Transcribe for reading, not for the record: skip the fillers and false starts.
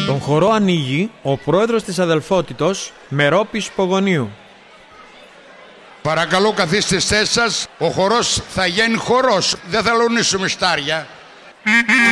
Τον χορό ανοίγει ο πρόεδρος της Αδελφότητος, Μερόπης Πογονίου. Παρακαλώ καθίστε στις θέσεις σας, ο χορός θα γίνει χορός, δεν θα λονίσουμε στάρια.